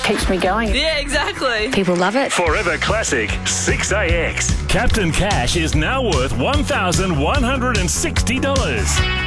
Keeps me going. Yeah, exactly. People love it. Forever Classic 6AX. Captain Cash is now worth $1,160.